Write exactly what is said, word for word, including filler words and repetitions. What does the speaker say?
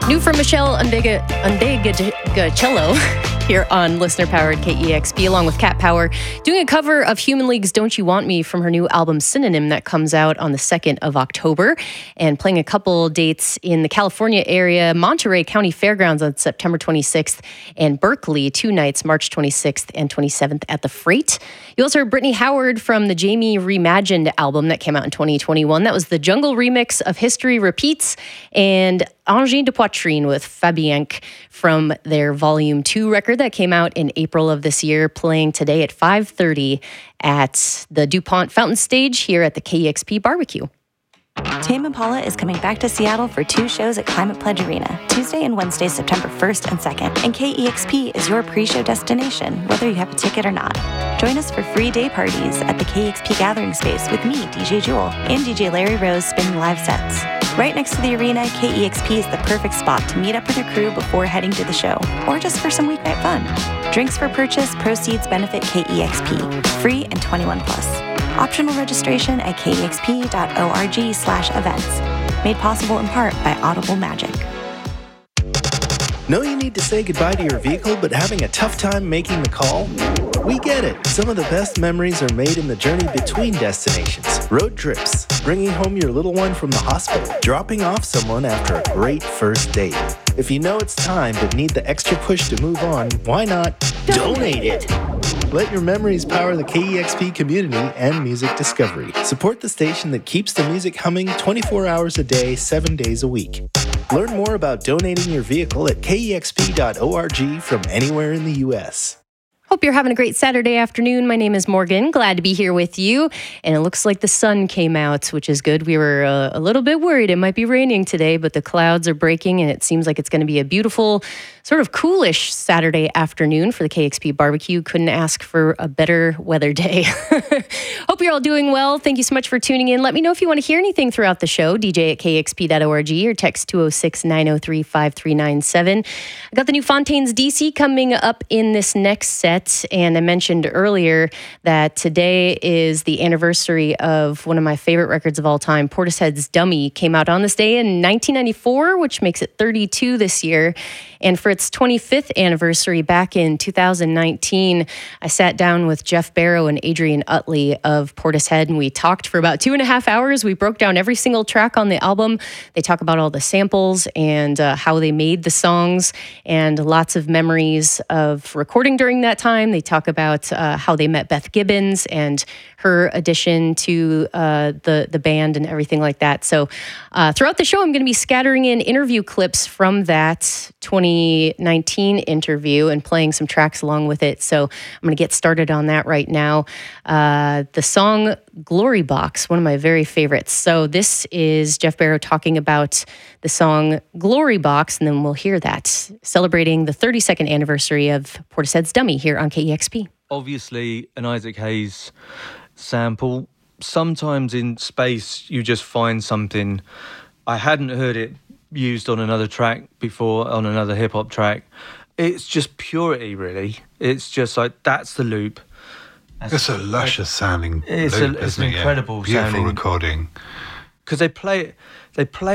New from Michelle Undegacello here on listener-powered K E X P, along with Cat Power, doing a cover of Human League's Don't You Want Me from her new album Synonym that comes out on the second of October, and playing a couple dates in the California area, Monterey County Fairgrounds on September twenty-sixth, and Berkeley, two nights, March twenty-sixth and twenty-seventh at the Freight. You also heard Brittany Howard from the Jamie Reimagined album that came out in twenty twenty-one. That was the Jungle remix of History Repeats, and Angine de Poitrine with Fabienque from their Volume two record that came out in April of this year, playing today at five thirty at the DuPont Fountain Stage here at the K E X P Barbecue. Tame Impala is coming back to Seattle for two shows at Climate Pledge Arena, Tuesday and Wednesday, September first and second. And K E X P is your pre-show destination, whether you have a ticket or not. Join us for free day parties at the K E X P Gathering Space with me, D J Jewel, and D J Larry Rose spinning live sets. Right next to the arena, K E X P is the perfect spot to meet up with your crew before heading to the show, or just for some weeknight fun. Drinks for purchase, proceeds benefit K E X P. Free and twenty-one plus. Optional registration at kexp.org slash events. Made possible in part by Audible Magic. Know you need to say goodbye to your vehicle, but having a tough time making the call? We get it. Some of the best memories are made in the journey between destinations. Road trips, bringing home your little one from the hospital, dropping off someone after a great first date. If you know it's time but need the extra push to move on, why not donate it? Let your memories power the K E X P community and music discovery. Support the station that keeps the music humming twenty-four hours a day, seven days a week. Learn more about donating your vehicle at kexp dot org from anywhere in the U S. Hope you're having a great Saturday afternoon. My name is Morgan. Glad to be here with you. And it looks like the sun came out, which is good. We were uh, a little bit worried it might be raining today, but the clouds are breaking and it seems like it's going to be a beautiful, sort of coolish Saturday afternoon for the K X P barbecue. Couldn't ask for a better weather day. Hope you're all doing well. Thank you so much for tuning in. Let me know if you want to hear anything throughout the show. D J at k x p dot org or text two oh six, nine oh three, five three nine seven. I got the new Fontaines D C coming up in this next set. And I mentioned earlier that today is the anniversary of one of my favorite records of all time. Portishead's Dummy came out on this day in nineteen ninety-four, which makes it thirty-two this year. And for its twenty-fifth anniversary back in two thousand nineteen, I sat down with Jeff Barrow and Adrian Utley of Portishead, and we talked for about two and a half hours. We broke down every single track on the album. They talk about all the samples and uh, how they made the songs, and lots of memories of recording during that time. They talk about uh, how they met Beth Gibbons and her addition to uh, the, the band and everything like that. So uh, throughout the show, I'm going to be scattering in interview clips from that twenty nineteen interview and playing some tracks along with it. So I'm going to get started on that right now. Uh, the song Glory Box, one of my very favorites. So this is Jeff Barrow talking about the song Glory Box, and then we'll hear that, celebrating the thirty-second anniversary of Portishead's Dummy here on K E X P. Obviously, an Isaac Hayes sample. Sometimes in space, you just find something. I hadn't heard it used on another track before, on another hip-hop track. It's just purity, really. It's just like, that's the loop. That's it's a luscious sounding it's loop, a, it's isn't an it? incredible Yeah. Beautiful sounding recording. Because they play, they play